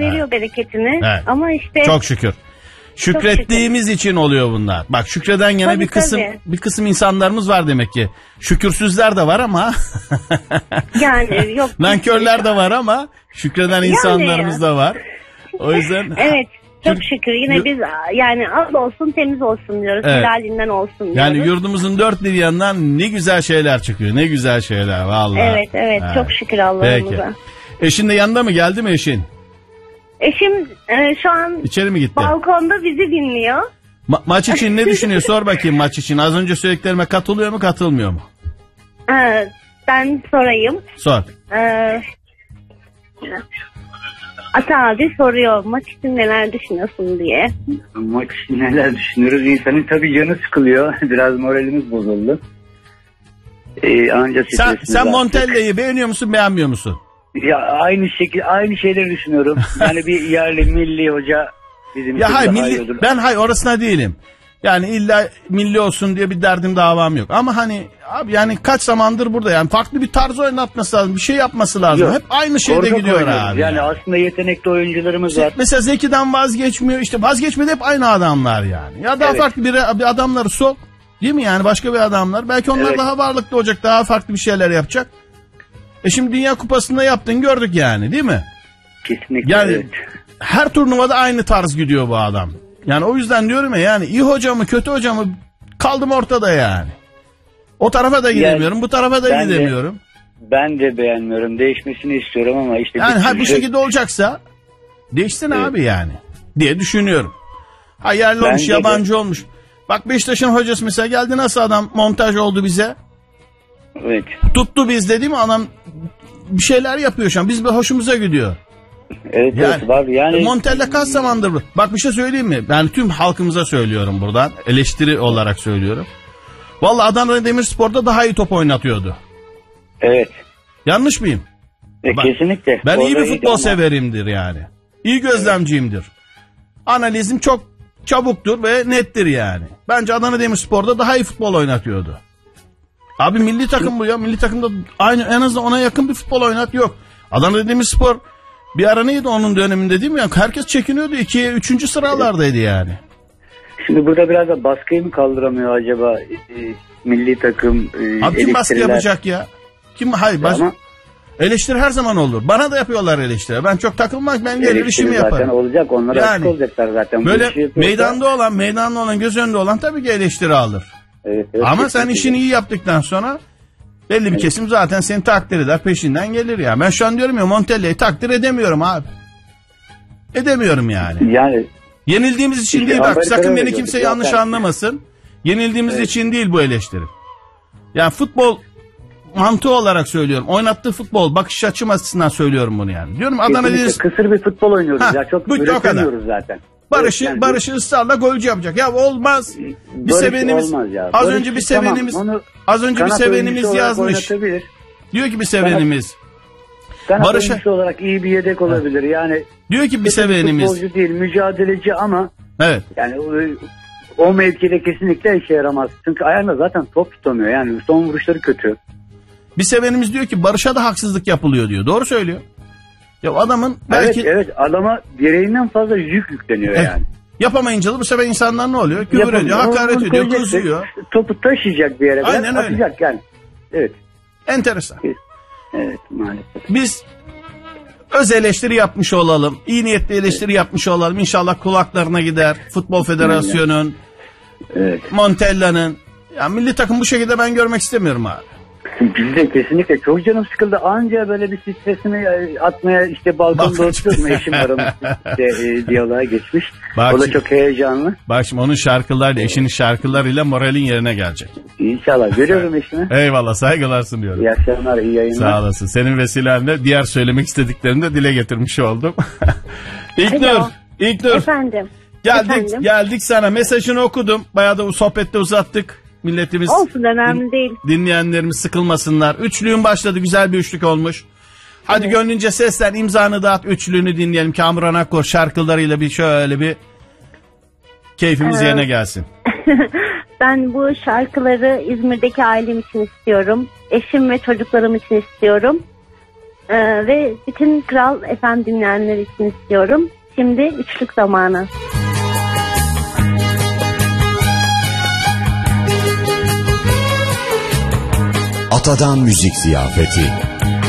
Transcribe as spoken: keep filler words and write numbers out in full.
veriyor evet. bereketini. Evet. Ama işte çok şükür. Şükrettiğimiz şükür. için oluyor bunlar. Bak şükreden gene tabii, bir kısım tabii. bir kısım insanlarımız var demek ki. Şükürsüzler de var ama. Yani yok. Nankörler de var ama şükreden yani insanlarımız ya. da var. O yüzden. Evet. Çok şükür yine biz yani az olsun temiz olsun diyoruz. Evet. Helalinden olsun diyoruz. Yani yurdumuzun dört bir yanından ne güzel şeyler çıkıyor. Ne güzel şeyler vallahi. Evet evet ha. Çok şükür Allah'ımıza. Peki. Eşin de yanında mı? Geldi mi eşin? Eşim e, şu an İçeri mi gitti? Balkonda bizi dinliyor. Ma- maç için ne düşünüyor? Sor bakayım maç için. Az önce söylediklerime katılıyor mu katılmıyor mu? Ee, ben sorayım. Sor. Ee, Ata abi soruyor maç için neler düşünüyorsun diye. Maç için neler düşünüyoruz? İnsanın tabii canı sıkılıyor. Biraz moralimiz bozuldu. Ee, anca sen sen Montella'yı beğeniyor musun beğenmiyor musun? Ya aynı şekilde aynı şeyleri düşünüyorum. Yani bir yerli milli hoca bizim ya hayır milli, ben hayır orasına değilim. Yani illa milli olsun diye bir derdim davam yok. Ama hani abi yani kaç zamandır burada yani farklı bir tarz oynatması lazım. Bir şey yapması lazım. Yok. Hep aynı şeyde Korkak gidiyor abi. Yani, yani aslında yetenekli oyuncularımız var. Mesela Zeki'den vazgeçmiyor. İşte vazgeçmedi hep aynı adamlar yani. Ya daha evet. farklı bir, bir adamları sok. Değil mi yani başka bir adamlar. Belki onlar evet. daha varlıklı olacak. Daha farklı bir şeyler yapacak. E şimdi Dünya Kupası'nda yaptın gördük yani değil mi? Kesinlikle yani, evet. Her turnuvada aynı tarz gidiyor bu adam. Yani o yüzden diyorum ya yani iyi hoca mı kötü hoca mı kaldım ortada yani. O tarafa da gidemiyorum yani, bu tarafa da gidemiyorum. De, ben de beğenmiyorum değişmesini istiyorum ama işte. Yani ha, bu şekilde olacaksa değişsin evet. abi yani diye düşünüyorum. Ha yerli olmuş yabancı de. olmuş. Bak Beşiktaş'ın hocası mesela geldi nasıl adam montaj oldu bize. Evet. Tuttu biz dedi mi adam bir şeyler yapıyor şu an biz bir hoşumuza gidiyor. Evet, yani, evet var yani. Montella kaç zamandır bu? Bak bir şey söyleyeyim mi? Ben tüm halkımıza söylüyorum buradan. Eleştiri olarak söylüyorum. Vallahi Adana Demirspor'da daha iyi top oynatıyordu. Evet. Yanlış mıyım? E, Bak, kesinlikle. Ben iyi bir futbol severimdir yani. İyi gözlemciyimdir. Analizim çok çabuktur ve nettir yani. Bence Adana Demirspor'da daha iyi futbol oynatıyordu. Abi milli takım bu ya. Milli takımda aynı en azından ona yakın bir futbol oynat yok. Adana Demirspor bir ara neydi onun döneminde değil mi? Yani herkes çekiniyordu. ikiye üçüncü sıralardaydı yani. Şimdi burada biraz da baskıyı mı kaldıramıyor acaba e, milli takım? E, Abi kim baskı yapacak ya? Kim? Hayır. Baş... Ama... Eleştiri her zaman olur. Bana da yapıyorlar eleştiri. Ben çok takılmam. Ben gelir işimi yaparım. Zaten olacak. Onlar yani, açık olacaklar zaten. Böyle yapıyorsa... meydanda olan, meydanda olan, göz önünde olan tabii ki eleştiri alır. Evet, evet, ama sen işini iyi yaptıktan sonra belli bir evet. kesim zaten seni takdir eder, peşinden gelir ya. Ben şu an diyorum ya Montella'yı takdir edemiyorum abi. Edemiyorum yani. Yani yenildiğimiz için işte değil bak sakın beni kimse yanlış zaten. anlamasın. Yenildiğimiz evet. için değil bu eleştiri. Yani futbol mantığı olarak söylüyorum. Oynattığı futbol bakış açım açısından söylüyorum bunu yani. Diyorum Adana Deniz kısır bir futbol oynuyoruz ha, ya çok üretemiyoruz zaten. Barış'ı yani, Barış'ı ısrarla golcü yapacak. Ya olmaz. Bir sevenimiz az Barış, önce bir sevenimiz tamam, az önce bir sevenimiz yazmış. Diyor ki bir sevenimiz Barış'a olarak iyi bir yedek olabilir. Yani diyor ki bir sevenimiz futbolcu değil, mücadeleci ama evet. Yani o, o mevkide kesinlikle işe yaramaz. Çünkü ayağında zaten top tutamıyor. Yani son vuruşları kötü. Bir sevenimiz diyor ki Barış'a da haksızlık yapılıyor diyor. Doğru söylüyor. Ya adamın belki... Evet evet adama gereğinden fazla yük yükleniyor evet. yani. Yapamayınca da bu sefer insanlar ne oluyor? Küfür ediyor, hakaret ediyor, kızıyor. Topu taşıyacak bir yere. Aynen öyle. Atacak yani. Evet. Enteresan. Evet maalesef. Biz öz eleştiri yapmış olalım. İyi niyetli eleştiri evet. yapmış olalım. İnşallah kulaklarına gider. Futbol Federasyonu'nun, evet. Montella'nın. Ya milli takım bu şekilde ben görmek istemiyorum abi. Biz de kesinlikle çok canım sıkıldı. Anca böyle bir stresini atmaya işte balkonda oturuyorum. Eşim aramızda işte, e, diyaloğa geçmiş. Bak, o da çok heyecanlı. Bak şimdi onun şarkılarıyla, eşinin şarkılarıyla moralin yerine gelecek. İnşallah. Görüyorum eşimi. Eyvallah saygılar sunuyorum. İyi akşamlar, iyi yayınlar. Sağ olasın. Senin vesilenle diğer söylemek istediklerini de dile getirmiş oldum. İlknur, İlknur. Efendim. Geldik, Efendim. geldik sana. Mesajını okudum. Bayağı da bu sohbette uzattık. Milletimiz olsun önemli değil. Dinleyenlerimiz sıkılmasınlar. Üçlüğün başladı. Güzel bir üçlük olmuş. Hadi evet. Gönlünce seslen, imzanı dağıt, üçlüğünü dinleyelim. Kamuran Akkor şarkılarıyla bir şöyle bir keyfimiz ee, yerine gelsin. Ben bu şarkıları İzmir'deki ailem için istiyorum. Eşim ve çocuklarım için istiyorum. Ee, ve bütün Kral F M dinleyenler için istiyorum. Şimdi üçlük zamanı. Atadan Müzik Ziyafeti.